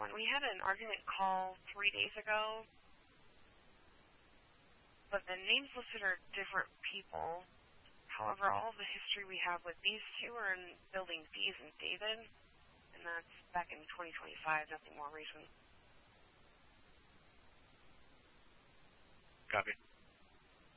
one. We had an argument call 3 days ago, but the names listed are different people. However, all of the history we have with these two are in building B's in David, and that's back in 2025, nothing more recent. Copy.